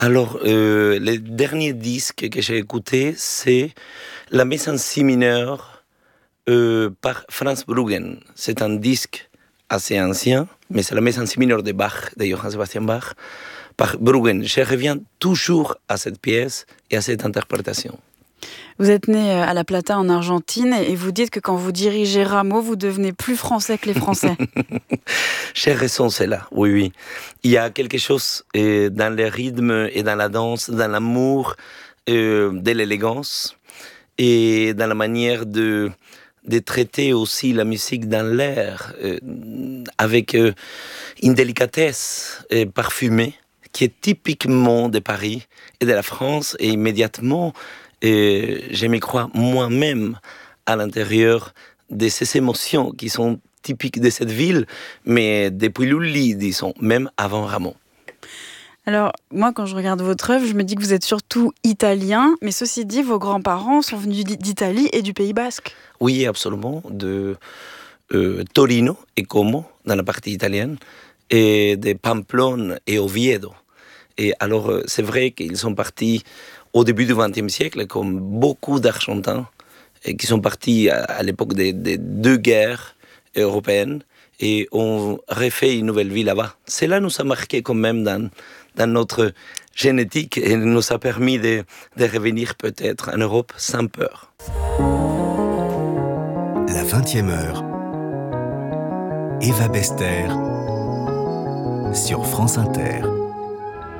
Alors, le dernier disque que j'ai écouté, c'est la messe en si mineur par Franz Bruggen. C'est un disque assez ancien, mais c'est la messe en si mineur de Bach, de Johann Sebastian Bach, par Bruggen. Je reviens toujours à cette pièce et à cette interprétation. Vous êtes né à La Plata en Argentine et vous dites que quand vous dirigez Rameau, vous devenez plus français que les Français. J'ai raison, c'est là, oui, oui. Il y a quelque chose dans le rythme et dans la danse, dans l'amour de l'élégance et dans la manière de traiter aussi la musique dans l'air avec une délicatesse parfumée qui est typiquement de Paris et de la France et immédiatement je me crois moi-même à l'intérieur de ces émotions qui sont typiques de cette ville, mais depuis Lully, disons, même avant Rameau. Alors, moi, quand je regarde votre œuvre, je me dis que vous êtes surtout italien, mais ceci dit, vos grands-parents sont venus d'Italie et du Pays Basque. Oui, absolument, de Torino et Como, dans la partie italienne, et de Pamplone et Oviedo. Et alors, c'est vrai qu'ils sont partis au début du XXe siècle, comme beaucoup d'Argentins, et qui sont partis à l'époque des deux guerres européennes, et ont refait une nouvelle vie là-bas. Cela nous a marqué quand même dans notre génétique, et nous a permis de revenir peut-être en Europe sans peur. La 20e heure, Eva Bester, sur France Inter.